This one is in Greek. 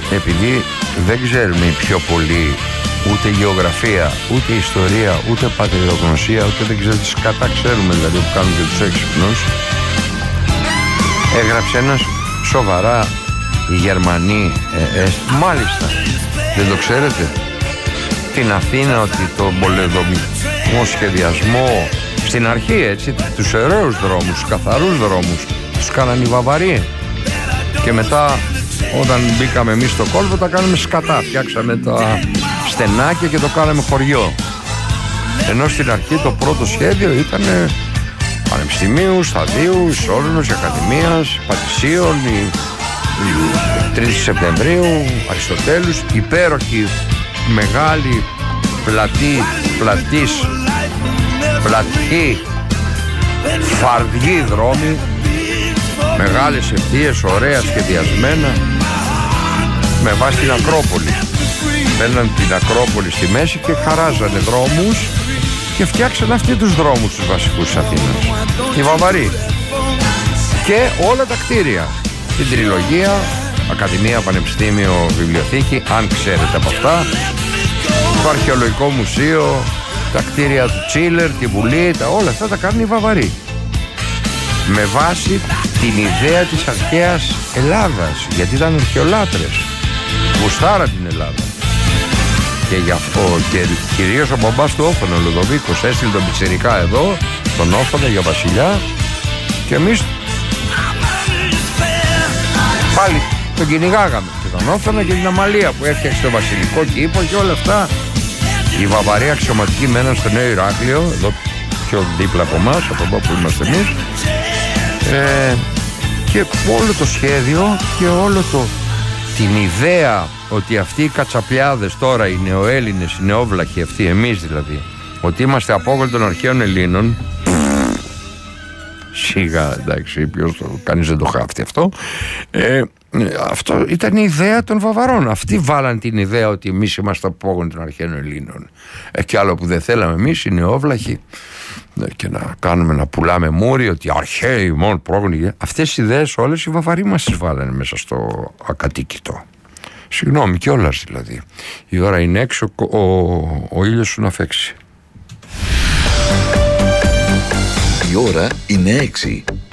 επειδή δεν ξέρουν οι πιο πολλοί ούτε γεωγραφία, ούτε ιστορία, ούτε πατριογνωσία, ούτε δεν ξέρουν τις κατά ξέρουμε δηλαδή που κάνουν και τους έξυπνους, έγραψε ένας σοβαρά οι Γερμανοί, μάλιστα, δεν το ξέρετε, στην Αθήνα, ότι το πολεοδομικό σχεδιασμό στην αρχή, έτσι, τους ωραίους δρόμους, τους καθαρούς δρόμους τους κάνανε οι Βαβαροί, και μετά όταν μπήκαμε εμείς στο κόλπο τα κάναμε σκατά, φτιάξαμε τα στενάκια και το κάναμε χωριό, ενώ στην αρχή το πρώτο σχέδιο ήταν πανεπιστημίου, σταδίου, Όρνος, Ακαδημίας, Πατησίων, 3 Σεπτεμβρίου, Αριστοτέλους, υπέροχη μεγάλη πλατή φαρδιοί δρόμοι, μεγάλες ευθείες, ωραία σχεδιασμένα, με βάση την Ακρόπολη. Μπαίναν την Ακρόπολη στη μέση και χαράζανε δρόμους και φτιάξαν αυτοί τους δρόμους τους βασικούς της Αθήνας, οι Βαβαροί, και όλα τα κτίρια, την τριλογία, Ακαδημία, Πανεπιστήμιο, Βιβλιοθήκη, αν ξέρετε από αυτά, το Αρχαιολογικό Μουσείο, τα κτίρια του Τσίλερ, τη Βουλή, όλα αυτά τα κάνουν οι Βαβαροί, με βάση την ιδέα της αρχαίας Ελλάδας, γιατί ήταν αρχαιολάτρες, γουστάρα την Ελλάδα, και γι' αυτό και κυρίως ο μπαμπάς του Όφωνα, ο Λουδοβίκος, έστειλε τον πιτσιρικά εδώ, τον Όφωνα για βασιλιά, και εμείς πάλι τον κυνηγάγαμε, και τον Όφωνα και την Αμαλία που έφτιαξε το βασιλικό κήπο και όλα αυτά. Οι Βαβαροί αξιωματικοί μέναν στο Νέο Ηράκλειο, εδώ πιο δίπλα από εμάς, από εδώ που είμαστε εμείς, και όλο το σχέδιο και όλο την ιδέα ότι αυτοί οι κατσαπλιάδες τώρα, οι νεοέλληνες, οι νεόβλαχοι αυτοί, εμείς δηλαδή, ότι είμαστε απόγονοι των αρχαίων Ελλήνων, σιγά, εντάξει, κανείς δεν το χάφτει αυτό. Αυτό ήταν η ιδέα των Βαβαρών. Αυτοί βάλαν την ιδέα ότι εμείς είμαστε απόγονοι των αρχαίων Ελλήνων. Και άλλο που δεν θέλαμε εμείς, οι νεόβλαχοι, και να κάνουμε, να πουλάμε μούρι, ότι αρχαίοι μόνο πρόγονοι. Αυτές τις ιδέες όλες οι Βαβαροί μας τις βάλανε μέσα στο ακατοίκητο. Συγγνώμη κιόλας δηλαδή. Η ώρα είναι έξω, ο ήλιος σου να φέξει. Η ώρα είναι 6.